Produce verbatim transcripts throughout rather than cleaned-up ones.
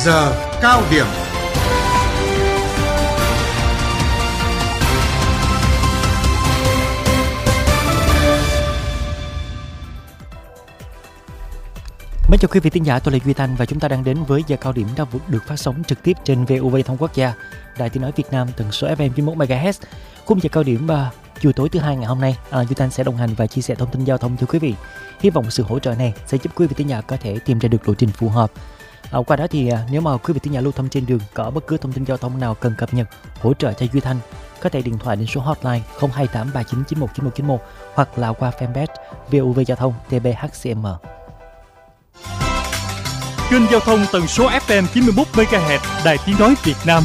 giờ cao điểm. Mến chào quý vị thính giả, tôi là Duy Thanh và chúng ta đang đến với giờ cao điểm đã được phát sóng trực tiếp trên vê o vê Thông Quốc gia, Đài Tiếng nói Việt Nam, tần số ép em chín mươi mốt mê ga héc. Khung giờ cao điểm uh, chiều tối thứ hai ngày hôm nay, uh, Duy Thanh sẽ đồng hành và chia sẻ thông tin giao thông cho quý vị. Hy vọng sự hỗ trợ này sẽ giúp quý vị thính giả có thể tìm ra được lộ trình phù hợp. Uh, qua đó thì uh, nếu mà quý vị thính giả lưu thông trên đường có bất cứ thông tin giao thông nào cần cập nhật hỗ trợ cho Duy Thanh, có thể điện thoại đến số hotline không hai tám ba chín chín một chín một chín một hoặc là qua fanpage vê o vê Giao thông tê bê hát xê em. Kênh giao thông tần số ép em chín mươi mốt mê ga héc Đài Tiếng nói Việt Nam.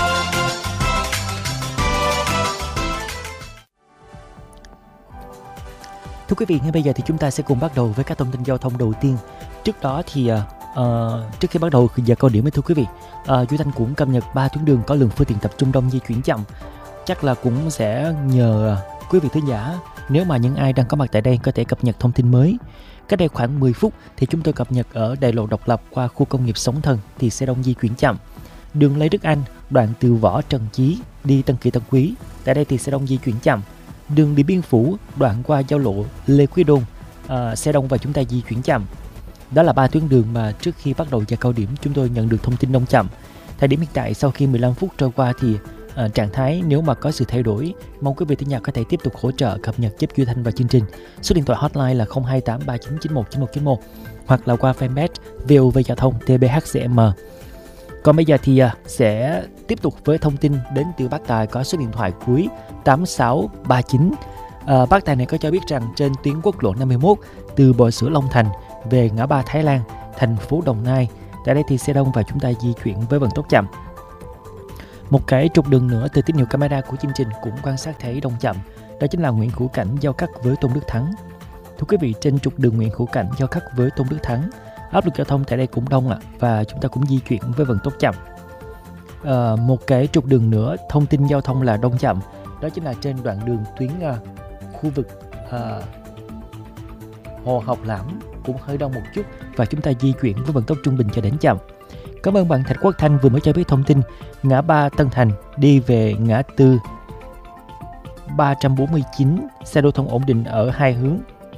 Thưa quý vị, ngay bây giờ thì chúng ta sẽ cùng bắt đầu với các thông tin giao thông đầu tiên. Trước đó thì uh, trước khi bắt đầu giờ cao điểm, thưa quý vị, uh, Duy Thanh cũng cập nhật ba tuyến đường có lượng phương tiện tập trung đông di chuyển chậm. Chắc là cũng sẽ nhờ quý vị thính giả, nếu mà những ai đang có mặt tại đây có thể cập nhật thông tin mới. Cách đây khoảng mười phút thì chúng tôi cập nhật ở đại lộ Độc Lập qua khu công nghiệp Sóng Thần thì xe đông di chuyển chậm. Đường Lê Đức Anh đoạn từ Võ Trần Chí đi Tân Kỳ Tân Quý, tại đây thì xe đông di chuyển chậm. Đường Điện Biên Phủ đoạn qua giao lộ Lê Quý Đôn, à, xe đông và chúng ta di chuyển chậm. Đó là ba tuyến đường mà trước khi bắt đầu giờ cao điểm chúng tôi nhận được thông tin đông chậm. Thời điểm hiện tại sau khi mười lăm phút trôi qua thì À, trạng thái nếu mà có sự thay đổi, mong quý vị thính giả có thể tiếp tục hỗ trợ cập nhật giúp Duy Thanh và chương trình. Số điện thoại hotline là không hai tám ba chín chín một chín một chín một hoặc là qua fanpage vê o vê Giao thông tê bê hát xê em. Còn bây giờ thì à, sẽ tiếp tục với thông tin đến từ bác Tài có số điện thoại cuối tám sáu ba chín. À, bác Tài này có cho biết rằng trên tuyến quốc lộ năm mươi mốt từ Bò Sữa Long Thành về ngã ba Thái Lan, thành phố Đồng Nai, tại đây thì xe đông và chúng ta di chuyển với vận tốc chậm. Một cái trục đường nữa từ tín hiệu camera của chương trình cũng quan sát thấy đông chậm, đó chính là Nguyễn Hữu Cảnh giao cắt với Tôn Đức Thắng. Thưa quý vị, trên trục đường Nguyễn Hữu Cảnh giao cắt với Tôn Đức Thắng, áp lực giao thông tại đây cũng đông ạ, và chúng ta cũng di chuyển với vận tốc chậm. À, một cái trục đường nữa thông tin giao thông là đông chậm, đó chính là trên đoạn đường tuyến uh, khu vực uh, Hồ Học Lãm cũng hơi đông một chút và chúng ta di chuyển với vận tốc trung bình cho đến chậm. Cảm ơn bạn Thạch Quốc Thanh vừa mới cho biết thông tin ngã ba Tân Thành đi về ngã tư ba trăm bốn mươi chín, xe lưu thông ổn định ở hai hướng.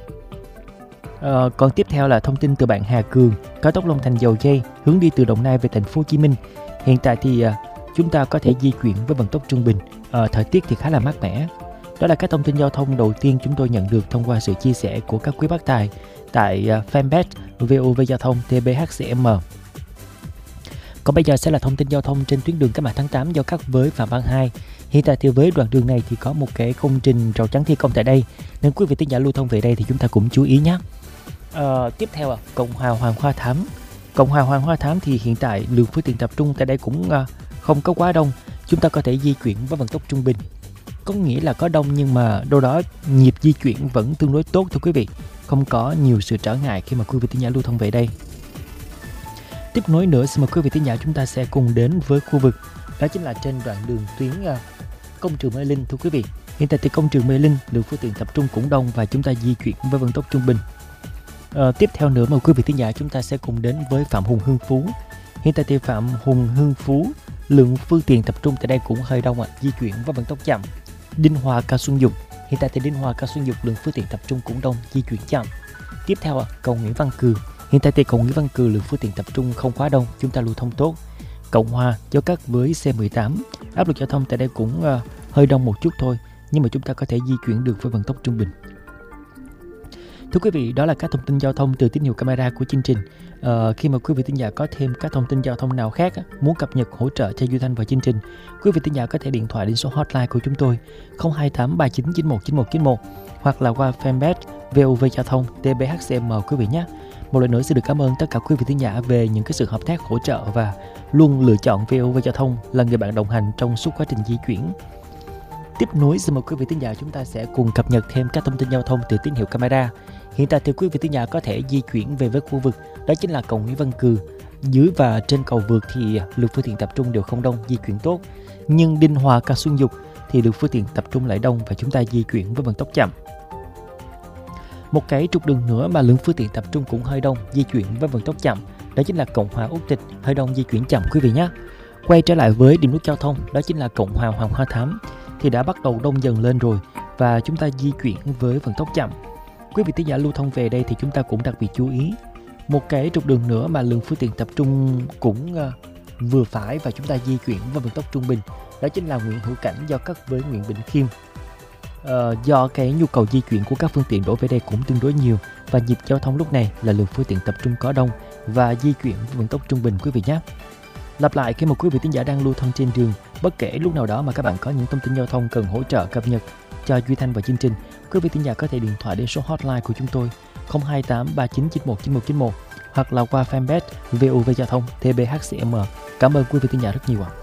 À, còn tiếp theo là thông tin từ bạn Hà Cường, cao tốc Long Thành Dầu Giây hướng đi từ Đồng Nai về thành phố Hồ Chí Minh. Hiện tại thì à, chúng ta có thể di chuyển với vận tốc trung bình, à, thời tiết thì khá là mát mẻ. Đó là các thông tin giao thông đầu tiên chúng tôi nhận được thông qua sự chia sẻ của các quý bác tài tại à, fanpage vê o vê Giao thông tê bê hát xê em. Còn bây giờ sẽ là thông tin giao thông trên tuyến đường Cách mạng tháng tám giao cắt với Phạm Văn Hai. Hiện tại thì với đoạn đường này thì có một cái công trình rào chắn thi công tại đây, nên quý vị thính giả lưu thông về đây thì chúng ta cũng chú ý nhé. À, tiếp theo à, Cộng Hòa Hoàng Hoa Thám. Cộng Hòa Hoàng Hoa Thám thì hiện tại lượng phương tiện tập trung tại đây cũng à, không có quá đông. Chúng ta có thể di chuyển với vận tốc trung bình. Có nghĩa là có đông nhưng mà đâu đó nhịp di chuyển vẫn tương đối tốt thưa quý vị. Không có nhiều sự trở ngại khi mà quý vị thính giả lưu thông về đây. Tiếp nối nữa, xin mời quý vị thính giả chúng ta sẽ cùng đến với khu vực, đó chính là trên đoạn đường tuyến uh, công trường Mê Linh thưa quý vị. Hiện tại thì công trường Mê Linh lượng phương tiện tập trung cũng đông và chúng ta di chuyển với vận tốc trung bình. Uh, tiếp theo nữa mời quý vị thính giả chúng ta sẽ cùng đến với Phạm Hùng Hưng Phú. Hiện tại thì Phạm Hùng Hưng Phú lượng phương tiện tập trung tại đây cũng hơi đông ạ, à, di chuyển với vận tốc chậm. Đinh Hòa Cao Xuân Dục, hiện tại thì Đinh Hòa Cao Xuân Dục lượng phương tiện tập trung cũng đông, di chuyển chậm. Tiếp theo ạ, à, cầu Nguyễn Văn Cừ. Hiện tại thì cầu Nguyễn Văn Cừ lượng phương tiện tập trung không quá đông, chúng ta lưu thông tốt. Cộng Hòa giao cắt với xê mười tám, áp lực giao thông tại đây cũng uh, hơi đông một chút thôi, nhưng mà chúng ta có thể di chuyển được với vận tốc trung bình. Thưa quý vị, đó là các thông tin giao thông từ tín hiệu camera của chương trình. Uh, khi mà quý vị thính giả có thêm các thông tin giao thông nào khác muốn cập nhật hỗ trợ cho Duy Thanh và chương trình, quý vị thính giả có thể điện thoại đến số hotline của chúng tôi không hai tám ba chín chín một chín một chín một hoặc là qua fanpage vê o vê Giao thông tê bê hát xê em quý vị nhé. Một lần nữa xin được cảm ơn tất cả quý vị thính giả về những cái sự hợp tác hỗ trợ và luôn lựa chọn vê o vê Giao thông là người bạn đồng hành trong suốt quá trình di chuyển. Tiếp nối, xin mời quý vị thính giả chúng ta sẽ cùng cập nhật thêm các thông tin giao thông từ tín hiệu camera. Hiện tại thì quý vị thính giả có thể di chuyển về với khu vực đó chính là cầu Nguyễn Văn Cừ. Dưới và trên cầu vượt thì lượng phương tiện tập trung đều không đông, di chuyển tốt. Nhưng Đinh Hòa Cao Xuân Dục thì lượng phương tiện tập trung lại đông và chúng ta di chuyển với vận tốc chậm. Một cái trục đường nữa mà lượng phương tiện tập trung cũng hơi đông, di chuyển với vận tốc chậm, đó chính là Cộng hòa Úc Tịch, hơi đông di chuyển chậm quý vị nhé. Quay trở lại với điểm nút giao thông, đó chính là Cộng hòa Hoàng Hoa Thám, thì đã bắt đầu đông dần lên rồi và chúng ta di chuyển với vận tốc chậm. Quý vị thính giả lưu thông về đây thì chúng ta cũng đặc biệt chú ý một cái trục đường nữa mà lượng phương tiện tập trung cũng uh, vừa phải và chúng ta di chuyển với vận tốc trung bình, đó chính là Nguyễn Hữu Cảnh giao cắt với Nguyễn Bỉnh Khiêm. Uh, do cái nhu cầu di chuyển của các phương tiện đổ về đây cũng tương đối nhiều và nhịp giao thông lúc này là lượng phương tiện tập trung có đông và di chuyển với vận tốc trung bình quý vị nhé. Lặp lại khi một quý vị thính giả đang lưu thông trên đường, bất kể lúc nào đó mà các bạn có những thông tin giao thông cần hỗ trợ cập nhật cho Duy Thanh và chương trình, quý vị thính giả có thể điện thoại đến số hotline của chúng tôi không hai tám ba chín chín một chín một chín một hoặc là qua fanpage vê o vê Giao thông tê bê hát xê em. Cảm ơn quý vị thính giả rất nhiều ạ.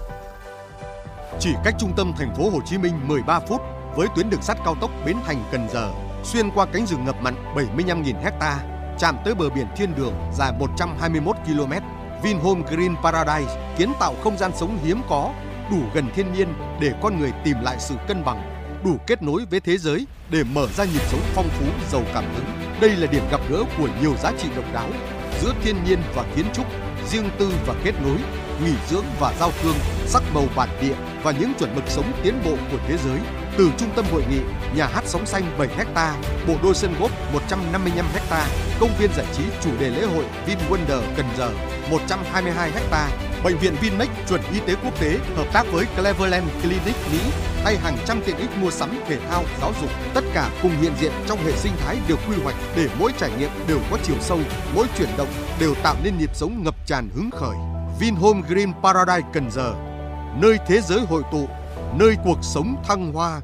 Chỉ cách trung tâm thành phố Hồ Chí Minh mười ba phút với tuyến đường sắt cao tốc Bến Thành - Cần Giờ, xuyên qua cánh rừng ngập mặn bảy mươi lăm nghìn héc ta, chạm tới bờ biển thiên đường dài một trăm hai mươi mốt ki lô mét. Vinhome Green Paradise kiến tạo không gian sống hiếm có, đủ gần thiên nhiên để con người tìm lại sự cân bằng, đủ kết nối với thế giới để mở ra nhịp sống phong phú, giàu cảm hứng. Đây là điểm gặp gỡ của nhiều giá trị độc đáo giữa thiên nhiên và kiến trúc, riêng tư và kết nối, nghỉ dưỡng và giao thương, sắc màu bản địa và những chuẩn mực sống tiến bộ của thế giới. Từ trung tâm hội nghị, nhà hát sóng xanh bảy héc ta, bộ đôi sân golf một trăm năm mươi lăm héc ta, công viên giải trí chủ đề lễ hội VinWonder Cần Giờ một trăm hai mươi hai héc ta, bệnh viện Vinmec chuẩn y tế quốc tế hợp tác với Cleveland Clinic Mỹ hay hàng trăm tiện ích mua sắm, thể thao, giáo dục, tất cả cùng hiện diện trong hệ sinh thái được quy hoạch để mỗi trải nghiệm đều có chiều sâu, mỗi chuyển động đều tạo nên nhịp sống ngập tràn hứng khởi. Vinhome Green Paradise Cần Giờ, nơi thế giới hội tụ, nơi cuộc sống thăng hoa.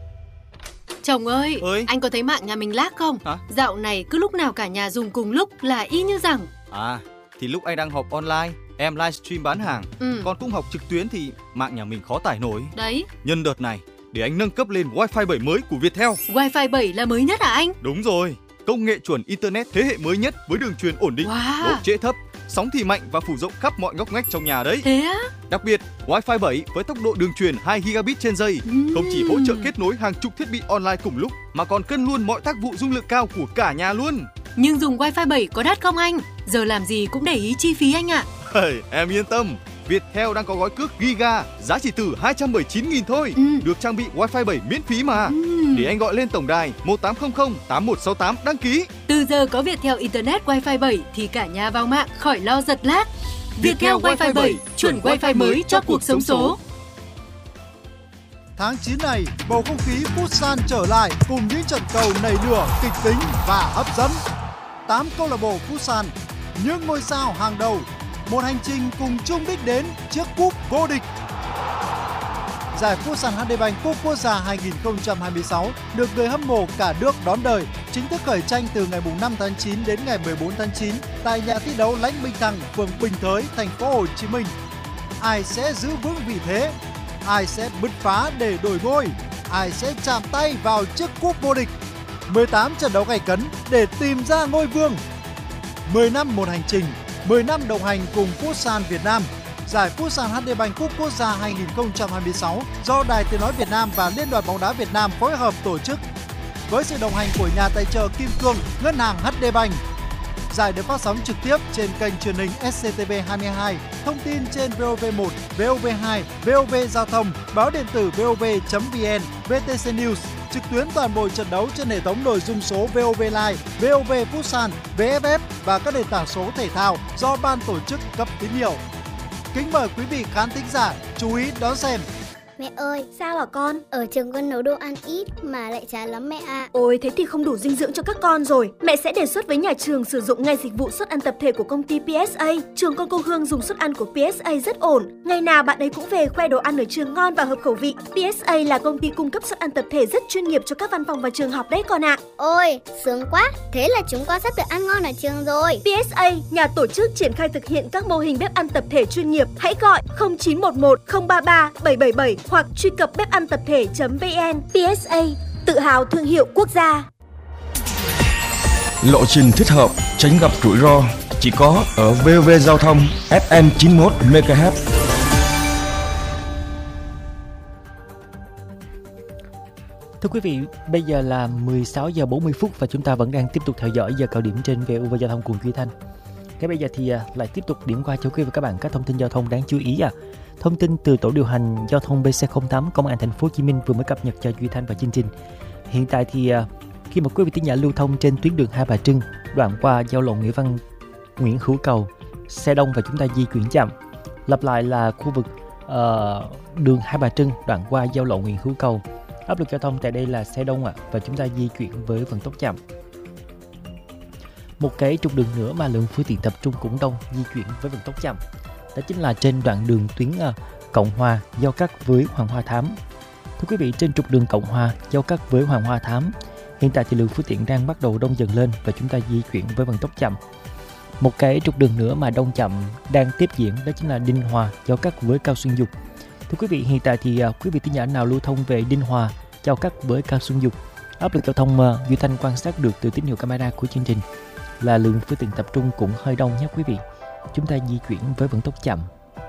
Chồng ơi, ơi, anh có thấy mạng nhà mình lag không? Hả? Dạo này cứ lúc nào cả nhà dùng cùng lúc là y như rằng. À, thì lúc anh đang họp online, em livestream bán hàng, ừ. còn cũng học trực tuyến thì mạng nhà mình khó tải nổi. Đấy. Nhân đợt này, để anh nâng cấp lên Wi-Fi bảy mới của Viettel. Wi-Fi bảy là mới nhất hả anh? Đúng rồi, công nghệ chuẩn Internet thế hệ mới nhất với đường truyền ổn định, wow. độ trễ thấp, sóng thì mạnh và phủ rộng khắp mọi ngóc ngách trong nhà đấy. Thế á? Đặc biệt, Wi-Fi bảy với tốc độ đường truyền hai gi ga bai trên giây uhm. không chỉ hỗ trợ kết nối hàng chục thiết bị online cùng lúc mà còn cân luôn mọi tác vụ dung lượng cao của cả nhà luôn. Nhưng dùng Wi-Fi bảy có đắt không anh? Giờ làm gì cũng để ý chi phí anh ạ. Hey, em yên tâm, Viettel đang có gói cước Giga giá chỉ từ hai trăm bảy mươi chín nghìn thôi, ừ. được trang bị Wi-Fi bảy miễn phí mà. ừ. Để anh gọi lên tổng đài một tám không không tám một sáu tám đăng ký. Từ giờ có Viettel Internet Wi-Fi bảy thì cả nhà vào mạng khỏi lo giật lag. Viettel Wi-Fi bảy, chuẩn Wi-Fi mới cho cuộc sống số. Tháng chín này, bầu không khí Futsal trở lại cùng những trận cầu nảy lửa, kịch tính và hấp dẫn. tám câu lạc bộ Futsal, những ngôi sao hàng đầu, một hành trình cùng chung đích đến chiếc cúp vô địch. Giải Futsal hát đê Bank Cúp Quốc gia hai không hai sáu được người hâm mộ cả nước đón đời, chính thức khởi tranh từ ngày năm tháng chín đến ngày mười bốn tháng chín tại nhà thi đấu Lãnh Minh Thăng, phường Bình Thới, thành phố Hồ Chí Minh. Ai sẽ giữ vững vị thế? Ai sẽ bứt phá để đổi ngôi? Ai sẽ chạm tay vào chiếc cúp vô địch? mười tám trận đấu gay cấn để tìm ra ngôi vương. mười năm một hành trình, mười năm đồng hành cùng Futsal Việt Nam. Giải Futsal hát đê Bank Cúp Quốc gia hai không hai sáu do Đài Tiếng nói Việt Nam và Liên đoàn bóng đá Việt Nam phối hợp tổ chức. Với sự đồng hành của nhà tài trợ Kim Cương, Ngân hàng hát đê Bank. Giải được phát sóng trực tiếp trên kênh truyền hình ét xê tê vê hai mươi hai, thông tin trên vê o vê một, vê o vê hai, vê o vê Giao thông, báo điện tử vê o vê chấm vê en, vê tê xê News, trực tuyến toàn bộ trận đấu trên hệ thống nội dung số vê o vê Live, vê o vê Futsal, vê ép ép và các nền tảng số thể thao do ban tổ chức cấp tín hiệu. Kính mời quý vị khán thính giả chú ý đón xem. Mẹ ơi, sao hả con? Ở trường con nấu đồ ăn ít mà lại chán lắm mẹ ạ. À. Ôi, thế thì không đủ dinh dưỡng cho các con rồi. Mẹ sẽ đề xuất với nhà trường sử dụng ngay dịch vụ suất ăn tập thể của công ty pê ét a. Trường con cô Hương dùng suất ăn của pê ét a rất ổn. Ngày nào bạn ấy cũng về khoe đồ ăn ở trường ngon và hợp khẩu vị. pê ét a là công ty cung cấp suất ăn tập thể rất chuyên nghiệp cho các văn phòng và trường học đấy con ạ. À. Ôi, sướng quá. Thế là chúng con sắp được ăn ngon ở trường rồi. pê ét a, nhà tổ chức triển khai thực hiện các mô hình bếp ăn tập thể chuyên nghiệp. Hãy gọi không chín một một không ba ba bảy bảy bảy hoặc truy cập bếp ăn tập thể chấm vn. pê ét a, tự hào thương hiệu quốc gia. Lộ trình thích hợp, tránh gặp rủi ro chỉ có ở vê o vê Giao thông ép em chín mươi mốt mê ga héc. Thưa quý vị, bây giờ là mười sáu giờ bốn mươi phút và chúng ta vẫn đang tiếp tục theo dõi giờ cao điểm trên vê o vê Giao thông cùng Duy Thanh. Ngay bây giờ thì uh, lại tiếp tục điểm qua cho quý vị và các bạn các thông tin giao thông đáng chú ý. À. Thông tin từ tổ điều hành giao thông bê xê không tám Công an Thành phố Hồ Chí Minh vừa mới cập nhật cho Duy Thanh và chương trình. Hiện tại thì uh, khi mà quý vị thính giả lưu thông trên tuyến đường Hai Bà Trưng, đoạn qua giao lộ Nguyễn Văn Nguyễn Hữu Cầu, xe đông và chúng ta di chuyển chậm. Lặp lại là khu vực uh, đường Hai Bà Trưng, đoạn qua giao lộ Nguyễn Hữu Cầu. Áp lực giao thông tại đây là xe đông ạ, à, và chúng ta di chuyển với vận tốc chậm. Một cái trục đường nữa mà lượng phương tiện tập trung cũng đông, di chuyển với vận tốc chậm. Đó chính là trên đoạn đường tuyến uh, Cộng Hòa giao cắt với Hoàng Hoa Thám. Thưa quý vị, trên trục đường Cộng Hòa giao cắt với Hoàng Hoa Thám, hiện tại thì lượng phương tiện đang bắt đầu đông dần lên và chúng ta di chuyển với vận tốc chậm. Một cái trục đường nữa mà đông chậm đang tiếp diễn đó chính là Đinh Hòa giao cắt với Cao Xuân Dục. Thưa quý vị, hiện tại thì uh, quý vị thính giả nào lưu thông về Đinh Hòa giao cắt với Cao Xuân Dục, áp lực giao thông uh, Duy Thanh quan sát được từ tín hiệu camera của chương trình là lượng phương tiện tập trung cũng hơi đông nhé quý vị. Chúng ta di chuyển với vận tốc chậm.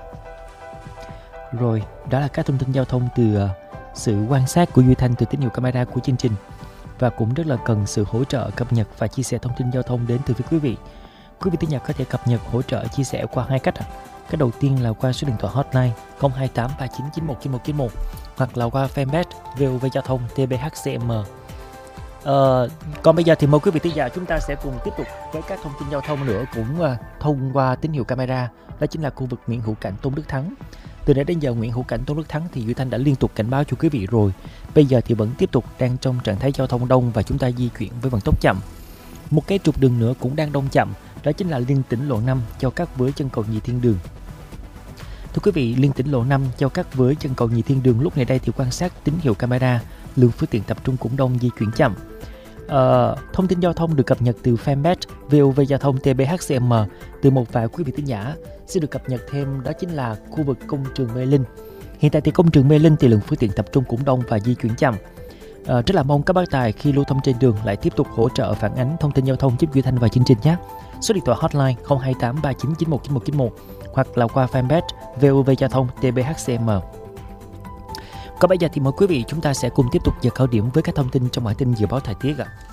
Rồi, đó là các thông tin giao thông từ uh, sự quan sát của Duy Thanh từ tín hiệu camera của chương trình, và cũng rất là cần sự hỗ trợ cập nhật và chia sẻ thông tin giao thông đến từ phía quý vị. Quý vị thính giả có thể cập nhật hỗ trợ chia sẻ qua hai cách. Cái đầu tiên là qua số điện thoại hotline không hai tám ba chín chín một chín một chín một hoặc là qua fanpage vê o vê Giao thông tê bê hát xê em. Ờ, còn bây giờ thì mời quý vị thính giả chúng ta sẽ cùng tiếp tục với các thông tin giao thông nữa cũng uh, thông qua tín hiệu camera, đó chính là khu vực Nguyễn Hữu Cảnh, Tôn Đức Thắng. Từ nãy đến giờ Nguyễn Hữu Cảnh, Tôn Đức Thắng thì Duy Thanh đã liên tục cảnh báo cho quý vị rồi. Bây giờ thì vẫn tiếp tục đang trong trạng thái giao thông đông và chúng ta di chuyển với vận tốc chậm. Một cái trục đường nữa cũng đang đông chậm, đó chính là liên tỉnh lộ năm giao cắt với chân cầu Nhị Thiên Đường. Thưa quý vị, liên tỉnh lộ năm giao cắt với chân cầu Nhị Thiên Đường lúc này đây thì quan sát tín hiệu camera, lượng phương tiện tập trung cũng đông, di chuyển chậm. Uh, thông tin giao thông được cập nhật từ fanpage vê o vê Giao thông tê bê hát xê em từ một vài quý vị thính giả sẽ được cập nhật thêm, đó chính là khu vực công trường Mê Linh. Hiện tại thì công trường Mê Linh thì lượng phương tiện tập trung cũng đông và di chuyển chậm. Uh, rất là mong các bác tài khi lưu thông trên đường lại tiếp tục hỗ trợ phản ánh thông tin giao thông giúp Duy Thanh và chương trình nhé. Số điện thoại hotline không hai tám ba chín chín một chín một chín một hoặc là qua fanpage vê o vê Giao thông tê bê hát xê em. Còn bây giờ thì mời quý vị chúng ta sẽ cùng tiếp tục giờ cao điểm với các thông tin trong bản tin dự báo thời tiết ạ.